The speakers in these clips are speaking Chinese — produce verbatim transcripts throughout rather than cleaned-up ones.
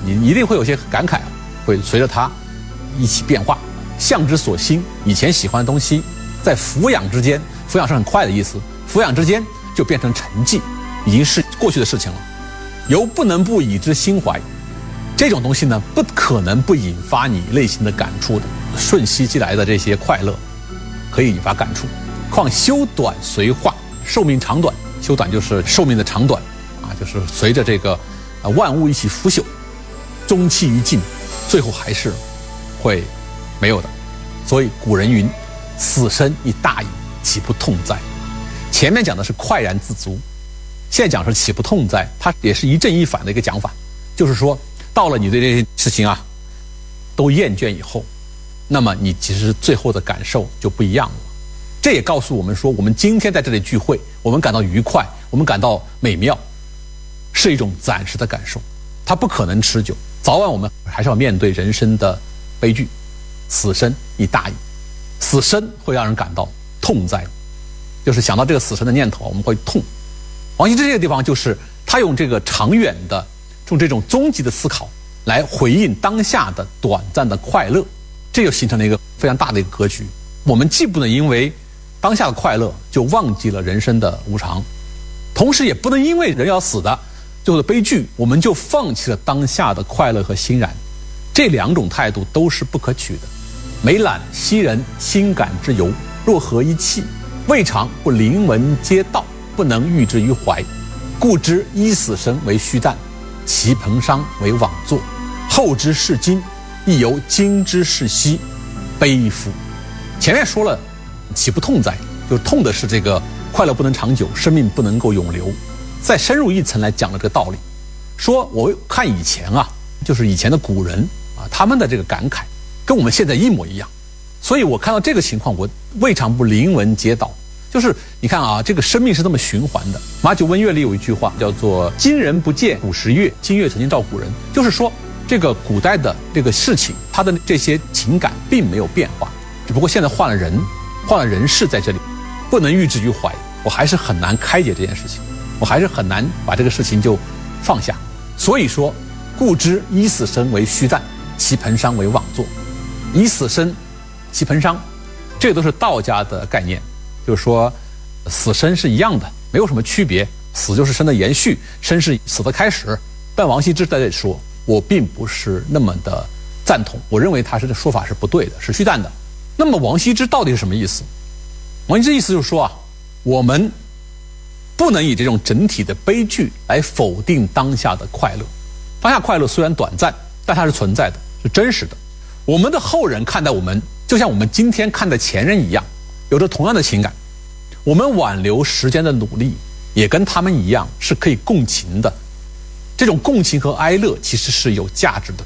你一定会有些感慨，会随着它一起变化。向之所兴，以前喜欢的东西，在俯仰之间，俯仰是很快的意思，俯仰之间就变成沉寂，已经是过去的事情了。犹不能不以之心怀，这种东西呢，不可能不引发你内心的感触的。瞬息即来的这些快乐，可以引发感触。况修短随化，寿命长短，修短就是寿命的长短啊，就是随着这个呃万物一起腐朽，终期于尽，最后还是会没有的。所以古人云：“死生亦大矣，岂不痛哉？”前面讲的是快然自足，现在讲是岂不痛哉，它也是一正一反的一个讲法，就是说到了你对这些事情啊都厌倦以后，那么你其实最后的感受就不一样了。这也告诉我们说，我们今天在这里聚会，我们感到愉快，我们感到美妙，是一种暂时的感受，它不可能持久。早晚我们还是要面对人生的悲剧，死生亦大矣。死生会让人感到痛哉，就是想到这个死生的念头，我们会痛。王羲之这个地方就是他用这个长远的，用这种终极的思考来回应当下的短暂的快乐，这就形成了一个非常大的一个格局。我们既不能因为当下的快乐就忘记了人生的无常，同时也不能因为人要死的最后的悲剧，我们就放弃了当下的快乐和欣然。这两种态度都是不可取的。每览昔人心感之由，若合一气，未尝不临文皆道，不能喻之于怀。故知依死生为虚诞，其彭殇为妄作。后之视今，亦犹今之视昔，悲夫。前面说了，岂不痛哉？就是痛的是这个快乐不能长久，生命不能够永留。再深入一层来讲了这个道理，说我看以前啊，就是以前的古人啊，他们的这个感慨跟我们现在一模一样，所以我看到这个情况，我未尝不临文皆道。就是你看啊，这个生命是这么循环的。马九问月里有一句话叫做“今人不见古时月，今月曾经照古人”，就是说这个古代的这个事情，它的这些情感并没有变化，只不过现在换了人，换了人事在这里，不能喻之于怀，我还是很难开解这件事情，我还是很难把这个事情就放下。所以说，故知依死生为虚诞，其彭殇为妄作。以死生，其彭殇，这个都是道家的概念，就是说死生是一样的，没有什么区别，死就是生的延续，生是死的开始。但王羲之在这里说，我并不是那么的赞同，我认为他是这说法是不对的，是虚诞的。那么王羲之到底是什么意思？王羲之意思就是说啊，我们不能以这种整体的悲剧来否定当下的快乐。当下快乐虽然短暂，但它是存在的，是真实的。我们的后人看待我们，就像我们今天看待前人一样，有着同样的情感。我们挽留时间的努力，也跟他们一样是可以共情的。这种共情和哀乐其实是有价值的。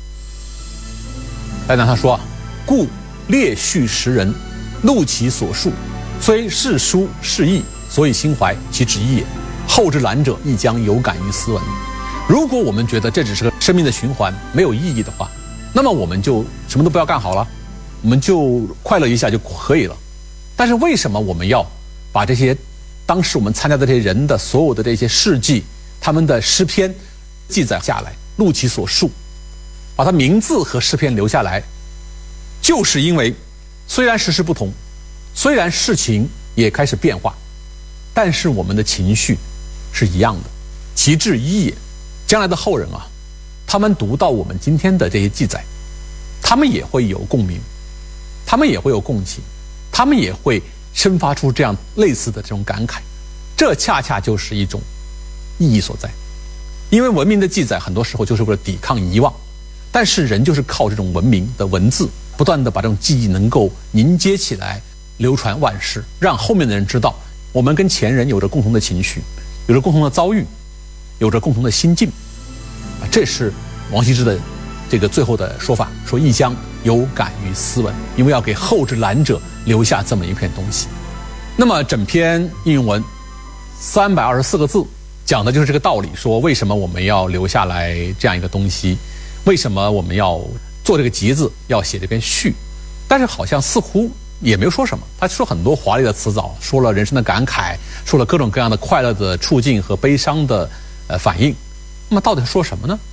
来讲他说啊，故列叙时人，录其所述，虽是书是义，所以心怀其旨意也。后之览者，亦将有感于斯文。如果我们觉得这只是个生命的循环，没有意义的话，那么我们就什么都不要干好了，我们就快乐一下就可以了。但是为什么我们要把这些当时我们参加的这些人的所有的这些事迹，他们的诗篇记载下来，录其所述，把他名字和诗篇留下来，就是因为虽然时事不同，虽然事情也开始变化，但是我们的情绪是一样的，其志一也。将来的后人啊，他们读到我们今天的这些记载，他们也会有共鸣，他们也会有共情，他们也会生发出这样类似的这种感慨。这恰恰就是一种意义所在。因为文明的记载很多时候就是为了抵抗遗忘，但是人就是靠这种文明的文字，不断的把这种记忆能够凝结起来，流传万世，让后面的人知道我们跟前人有着共同的情绪，有着共同的遭遇，有着共同的心境。这是王羲之的这个最后的说法，说亦将有感于斯文，因为要给后之览者留下这么一片东西。那么整篇应用文三百二十四个字，讲的就是这个道理，说为什么我们要留下来这样一个东西，为什么我们要做这个集子，要写这篇序。但是好像似乎也没有说什么，他说很多华丽的辞藻，说了人生的感慨，说了各种各样的快乐的处境和悲伤的呃反应。那么到底说什么呢？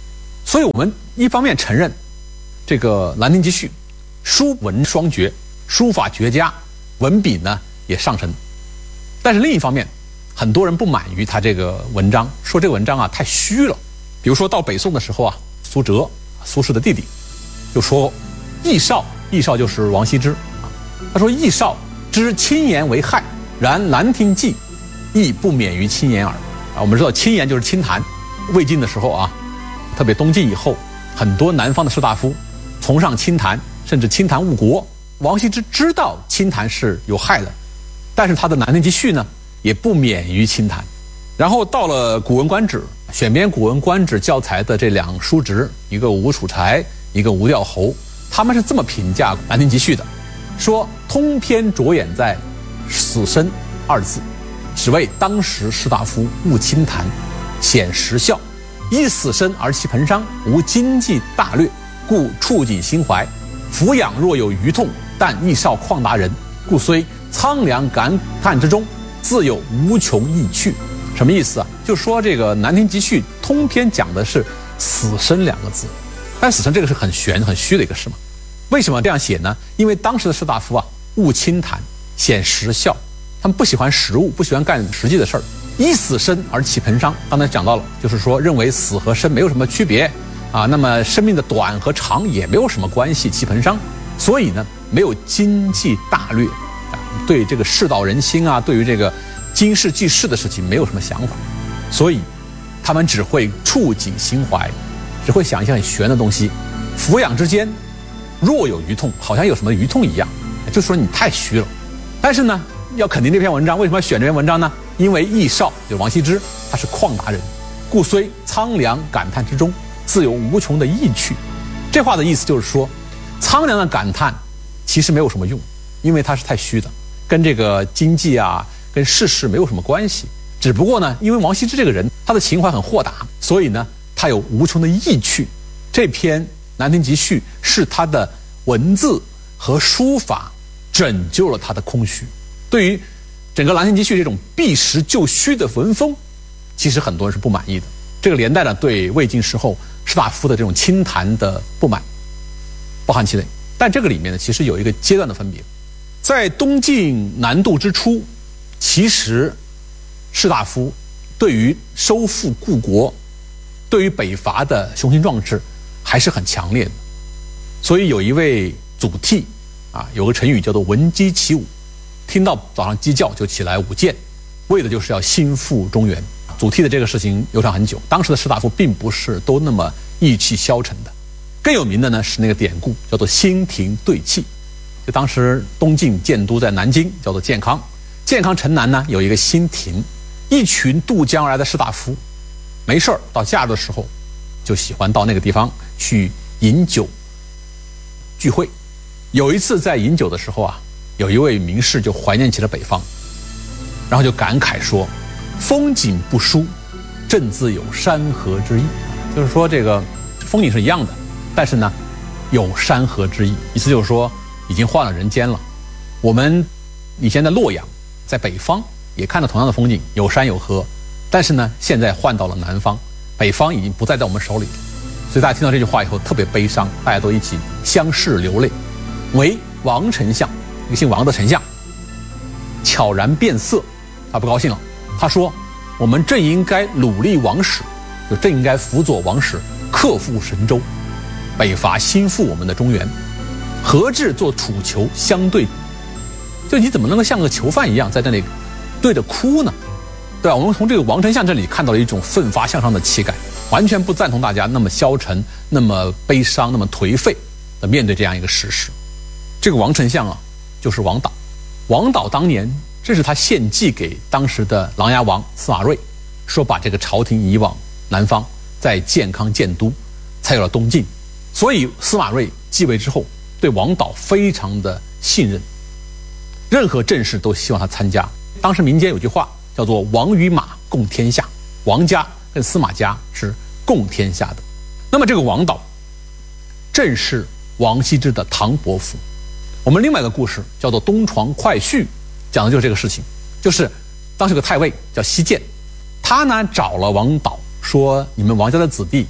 所以我们一方面承认这个《兰亭集序》书文双绝，书法绝佳，文笔呢也上乘。但是另一方面，很多人不满于他这个文章，说这个文章啊太虚了。比如说到北宋的时候啊，苏辙，苏轼的弟弟，就说逸少，逸少就是王羲之啊。他说逸少知轻言为害，然《兰亭记》亦不免于轻言耳。啊，我们知道轻言就是清谈。魏晋的时候啊，特别东晋以后，很多南方的士大夫崇尚清谈，甚至清谈误国。王羲之知道清谈是有害的，但是他的《兰亭集序》呢，也不免于清谈。然后到了《古文观止》，选编《古文观止》教材的这两叔侄，一个吴楚柴，一个吴调侯，他们是这么评价《兰亭集序》的，说通篇着眼在死生二字，只为当时士大夫务清谈，显实效，依死生而其盆伤，无经济大略，故触景心怀。俯仰若有余痛，但逸少旷达人，故虽苍凉感叹之中，自有无穷意趣。什么意思啊？就说这个《兰亭集序》通篇讲的是死生两个字，但死生这个是很玄很虚的一个事嘛。为什么这样写呢？因为当时的士大夫啊，务清谈，显实效，他们不喜欢实务，不喜欢干实际的事儿。依死生而起盆伤，刚才讲到了，就是说认为死和生没有什么区别啊，那么生命的短和长也没有什么关系，起盆伤，所以呢，没有经济大略啊，对这个世道人心啊，对于这个经世济世的事情没有什么想法，所以他们只会触景心怀，只会想一些很玄的东西。俯仰之间，若有余痛，好像有什么余痛一样，就说你太虚了。但是呢，要肯定这篇文章，为什么要选这篇文章呢？因为逸少就是王羲之，他是旷达人，故虽苍凉感叹之中，自有无穷的意趣。这话的意思就是说，苍凉的感叹其实没有什么用，因为它是太虚的，跟这个经济啊，跟世事没有什么关系。只不过呢，因为王羲之这个人，他的情怀很豁达，所以呢，他有无穷的意趣。这篇《兰亭集序》是他的文字和书法拯救了他的空虚。对于整个《兰亭集序》这种避实就虚的文风，其实很多人是不满意的。这个连带了对魏晋时候士大夫的这种清谈的不满，包含其内。但这个里面呢，其实有一个阶段的分别。在东晋南渡之初，其实士大夫对于收复故国，对于北伐的雄心壮志还是很强烈的。所以有一位祖逖啊，有个成语叫做闻鸡起舞，听到早上鸡叫就起来舞剑，为的就是要兴复中原。祖逖的这个事情流传很久，当时的士大夫并不是都那么意气消沉的。更有名的呢是那个典故，叫做兴亭对泣。就当时东晋建都在南京，叫做建康。建康城南呢有一个兴亭，一群渡江而来的士大夫，没事儿到假日的时候，就喜欢到那个地方去饮酒聚会。有一次在饮酒的时候啊，有一位名士就怀念起了北方，然后就感慨说：“风景不输，正自有山河之意。”就是说这个风景是一样的，但是呢，有山河之意，意思就是说已经换了人间了。我们以前在洛阳，在北方也看到同样的风景，有山有河，但是呢，现在换到了南方，北方已经不再在我们手里了。所以大家听到这句话以后特别悲伤，大家都一起相视流泪。为王丞相，一个姓王的丞相，悄然变色，他不高兴了。他说：“我们正应该努力王室，就正应该辅佐王室克复神州，北伐兴复我们的中原，何至做楚囚相对？就你怎么能够像个囚犯一样在这里对着哭呢？对吧？我们从这个王丞相这里看到了一种奋发向上的气概，完全不赞同大家那么消沉、那么悲伤、那么颓废的面对这样一个事实。这个王丞相啊，就是王导。王导当年这是他献计给当时的琅琊王司马睿，说把这个朝廷移往南方，在建康建都，才有了东晋。所以司马睿继位之后，对王导非常的信任，任何政事都希望他参加。当时民间有句话叫做王与马共天下，王家跟司马家是共天下的。那么这个王导正是王羲之的唐伯父。我们另外一个故事叫做东床快婿，讲的就是这个事情。就是当时有个太尉叫西涧，他呢找了王导说：“你们王家的子弟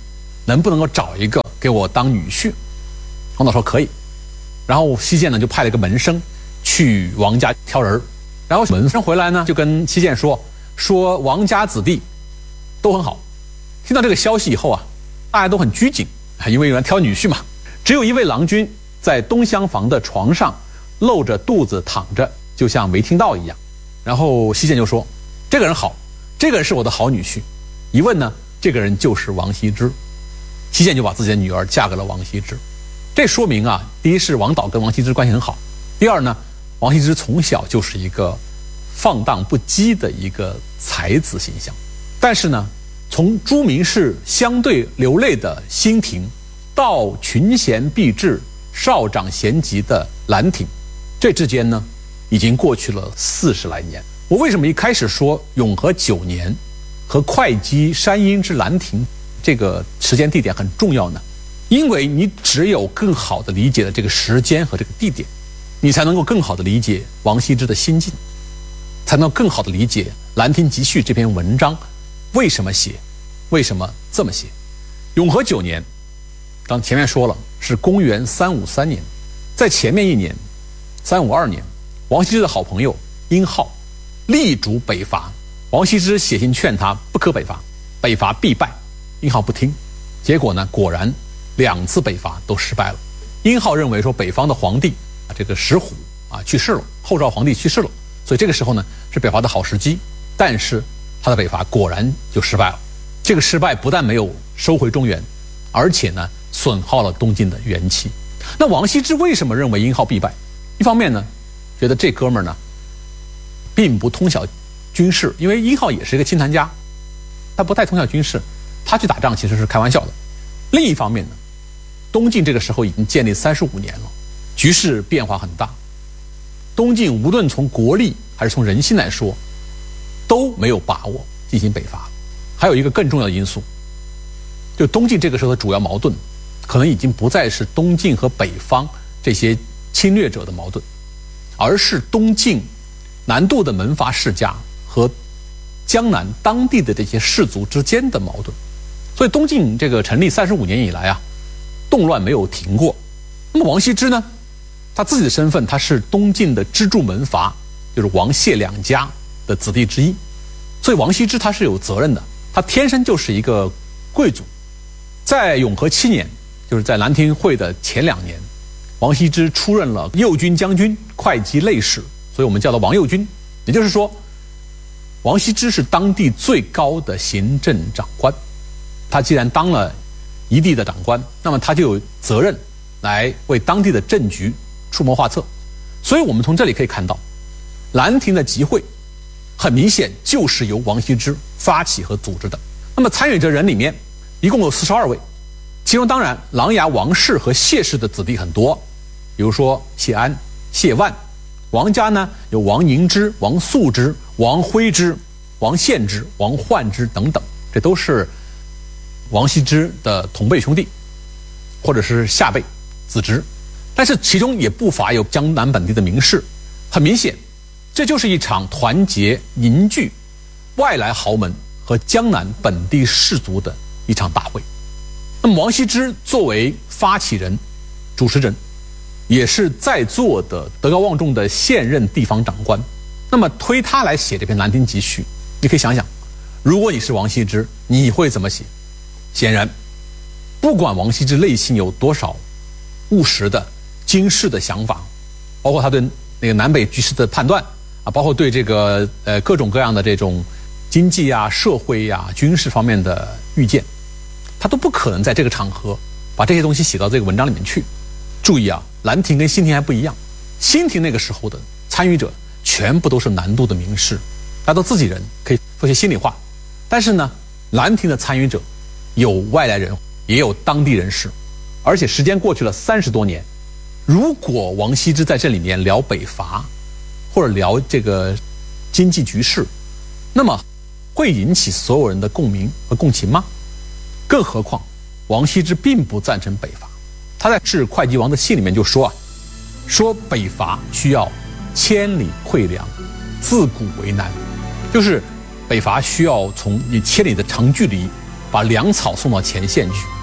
能不能够找一个给我当女婿？王导说可以。然后西涧呢就派了一个门生去王家挑人，然后门生回来呢就跟西涧说说王家子弟都很好。听到这个消息以后啊，大家都很拘谨，因为有人挑女婿嘛。只有一位郎君在东厢房的床上露着肚子躺着，就像没听到一样。然后西涧就说这个人好，这个人是我的好女婿。一问呢，这个人就是王羲之。西涧就把自己的女儿嫁给了王羲之。这说明啊，第一是王导跟王羲之关系很好，第二呢，王羲之从小就是一个放荡不羁的一个才子形象。但是呢，从朱明氏相对流泪的兴亭，到群贤毕至、少长咸集的兰亭，这之间呢，已经过去了四十来年。我为什么一开始说永和九年和会稽山阴之兰亭这个时间地点很重要呢？因为你只有更好的理解了这个时间和这个地点，你才能够更好的理解王羲之的心境，才能更好的理解《兰亭集序》这篇文章为什么写，为什么这么写。永和九年，刚前面说了是公元三五三年，在前面一年三五二年，王羲之的好朋友殷浩力主北伐，王羲之写信劝他不可北伐，北伐必败，殷浩不听，结果呢，果然两次北伐都失败了。殷浩认为说北方的皇帝啊，这个石虎啊去世了，后赵皇帝去世了，所以这个时候呢是北伐的好时机。但是他的北伐果然就失败了。这个失败不但没有收回中原，而且呢损耗了东晋的元气。那王羲之为什么认为殷浩必败？一方面呢，觉得这哥们儿呢并不通晓军事，因为殷浩也是一个清谈家，他不太通晓军事，他去打仗其实是开玩笑的。另一方面呢，东晋这个时候已经建立三十五年了，局势变化很大，东晋无论从国力还是从人心来说都没有把握进行北伐。还有一个更重要的因素，就东晋这个时候的主要矛盾可能已经不再是东晋和北方这些侵略者的矛盾，而是东晋南渡的门阀世家和江南当地的这些士族之间的矛盾。所以东晋这个成立三十五年以来啊，动乱没有停过。那么王羲之呢，他自己的身份他是东晋的支柱门阀，就是王谢两家的子弟之一，所以王羲之他是有责任的，他天生就是一个贵族。在永和七年，就是在兰亭会的前两年，王羲之出任了右军将军、会稽内史，所以我们叫他王右军。也就是说，王羲之是当地最高的行政长官。他既然当了一地的长官，那么他就有责任来为当地的政局出谋划策。所以我们从这里可以看到，兰亭的集会很明显就是由王羲之发起和组织的。那么参与者人里面一共有四十二位，其中当然琅琊王氏和谢氏的子弟很多，比如说谢安、谢万。王家呢有王凝之、王肃之、王徽之、王献之、王焕之等等，这都是王羲之的同辈兄弟，或者是下辈子侄。但是其中也不乏有江南本地的名士。很明显，这就是一场团结凝聚外来豪门和江南本地士族的一场大会。那么王羲之作为发起人、主持人，也是在座的德高望重的现任地方长官，那么推他来写这篇《兰亭集序》，你可以想想，如果你是王羲之，你会怎么写？显然，不管王羲之内心有多少务实的经世的想法，包括他对那个南北局势的判断啊，包括对这个呃各种各样的这种经济啊、社会啊、军事方面的预见，他都不可能在这个场合把这些东西写到这个文章里面去。注意啊，兰亭跟新亭还不一样，新亭那个时候的参与者全部都是南渡的名士，大家都自己人，可以说些心里话。但是呢，兰亭的参与者有外来人，也有当地人士，而且时间过去了三十多年。如果王羲之在这里面聊北伐，或者聊这个经济局势，那么会引起所有人的共鸣和共情吗？更何况王羲之并不赞成北伐，他在致会稽王的信里面就说啊，说北伐需要千里馈粮，自古为难，就是北伐需要从你千里的长距离把粮草送到前线去。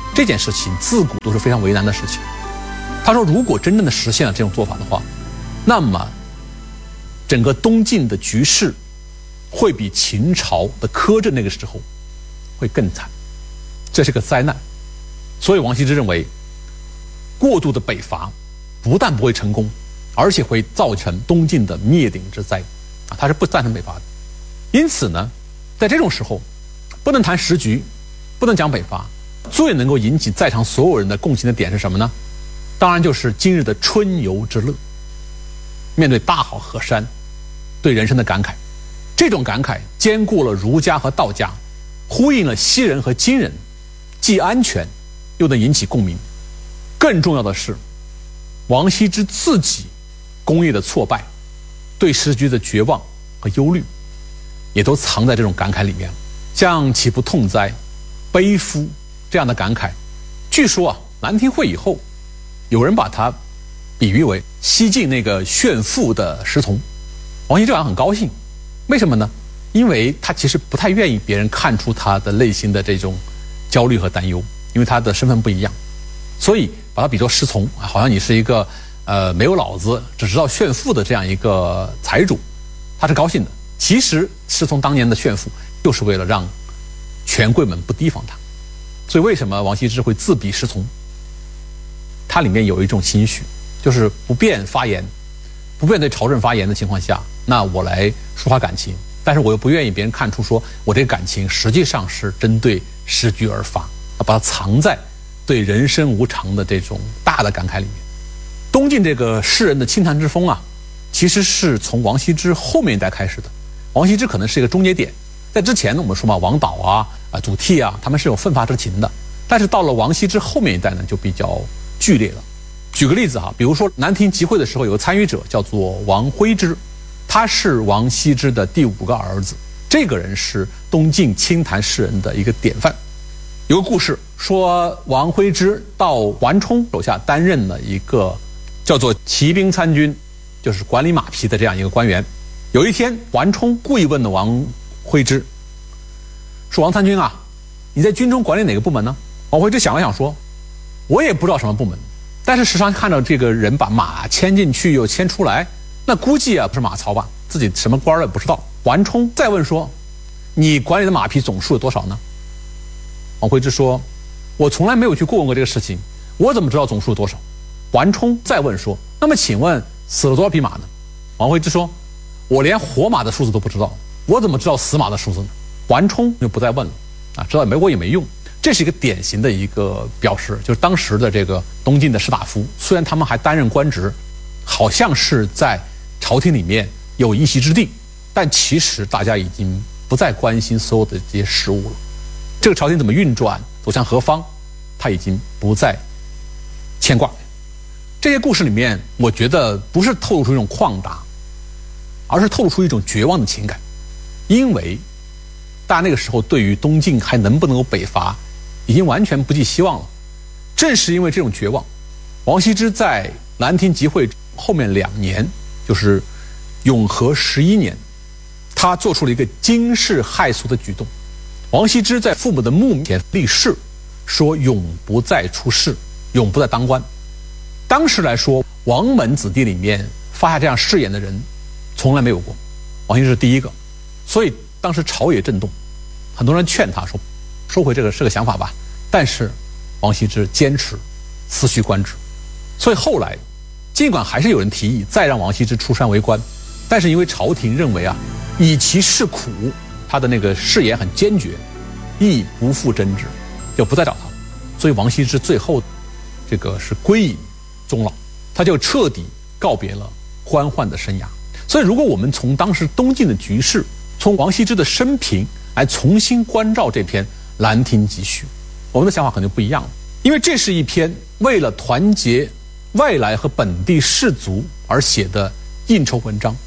这件事情自古都是非常为难的事情。他说，如果真正的实现了这种做法的话，那么整个东晋的局势会比秦朝的苛政那个时候会更惨，这是个灾难。所以王羲之认为，过度的北伐不但不会成功，而且会造成东晋的灭顶之灾啊，他是不赞成北伐的。因此呢，在这种时候，不能谈时局，不能讲北伐，最能够引起在场所有人的共情的点是什么呢？当然就是今日的春游之乐。面对大好河山，对人生的感慨，这种感慨兼顾了儒家和道家，呼应了西人和今人，既安全又能引起共鸣。更重要的是，王羲之自己工业的挫败，对时局的绝望和忧虑，也都藏在这种感慨里面。像岂不痛哉，悲夫这样的感慨，据说啊，兰亭会以后，有人把它比喻为西晋那个炫富的石崇。王羲之好像很高兴，为什么呢？因为他其实不太愿意别人看出他的内心的这种焦虑和担忧，因为他的身份不一样，所以把他比作石崇，好像你是一个呃没有脑子只知道炫富的这样一个财主，他是高兴的。其实石崇当年的炫富就是为了让权贵们不提防他。所以为什么王羲之会自比石崇？他里面有一种心绪，就是不便发言，不便对朝政发言的情况下，那我来抒发感情，但是我又不愿意别人看出说我这个感情实际上是针对时局而发，把它藏在对人生无常的这种大的感慨里面。东晋这个诗人的清谈之风啊，其实是从王羲之后面一代开始的。王羲之可能是一个中节点，在之前呢，我们说嘛，王导啊、啊祖逖啊，他们是有奋发之情的，但是到了王羲之后面一代呢，就比较剧烈了。举个例子哈，比如说兰亭集会的时候，有个参与者叫做王徽之，他是王羲之的第五个儿子，这个人是东晋清谈诗人的一个典范。有个故事说，王徽之到桓冲手下担任了一个叫做骑兵参军，就是管理马匹的这样一个官员。有一天，桓冲故意问了王徽之，说：“王参军啊，你在军中管理哪个部门呢？”王徽之想了想说：“我也不知道什么部门，但是时常看到这个人把马牵进去又牵出来，那估计啊不是马槽吧，自己什么官也不知道。”桓冲再问说：“你管理的马匹总数有多少呢？”王徽之说：“我从来没有去过问过这个事情，我怎么知道总数有多少？”桓冲再问说：“那么请问死了多少匹马呢？”王徽之说：“我连活马的数字都不知道，我怎么知道死马的数字呢？”桓冲就不再问了啊，知道没我也没用。这是一个典型的一个表示，就是当时的这个东晋的士大夫，虽然他们还担任官职，好像是在朝廷里面有一席之地，但其实大家已经不再关心所有的这些事物了。这个朝廷怎么运转，走向何方，他已经不再牵挂。这些故事里面，我觉得不是透露出一种旷达，而是透露出一种绝望的情感，因为大家那个时候对于东晋还能不能够北伐，已经完全不寄希望了。正是因为这种绝望，王羲之在兰亭集会后面两年，就是永和十一年，他做出了一个惊世骇俗的举动。王羲之在父母的墓前立誓，说永不再出仕，永不再当官。当时来说，王门子弟里面发下这样誓言的人从来没有过，王羲之是第一个。所以当时朝野震动，很多人劝他说收回这个这个想法吧，但是王羲之坚持辞去官职。所以后来尽管还是有人提议再让王羲之出山为官，但是因为朝廷认为啊，以其事苦，他的那个誓言很坚决，亦不复真之，就不再找他了。所以王羲之最后这个是归隐终老，他就彻底告别了官宦的生涯。所以如果我们从当时东晋的局势，从王羲之的生平来重新关照这篇《兰亭集序》，我们的想法可能不一样了。因为这是一篇为了团结外来和本地士族而写的应酬文章。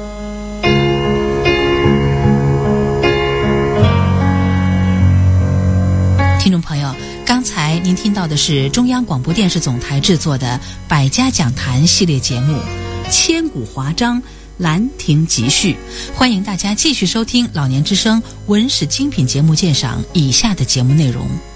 听众朋友，刚才您听到的是中央广播电视总台制作的百家讲坛系列节目《千古华章兰亭集序》，欢迎大家继续收听老年之声文史精品节目鉴赏以下的节目内容。